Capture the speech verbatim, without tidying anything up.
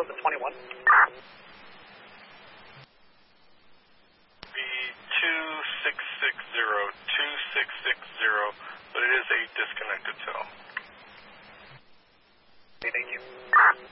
close at twenty-one. B two six six zero, two six six zero, but it is a disconnected cell. Okay, thank you.